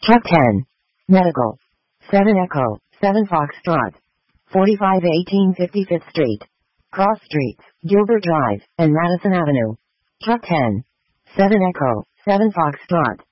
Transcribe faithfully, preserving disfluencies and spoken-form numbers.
Truck ten. Medical. seven Echo, seven Foxtrot. forty-five eighteen fifty-fifth Street. Cross Streets, Gilbert Drive, and Madison Avenue. Truck ten. seven Echo, seven Foxtrot.